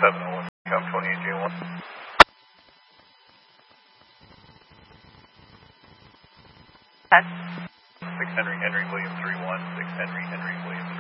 701, come 28 J1. 6 Henry Henry William 31, 6 Henry Henry William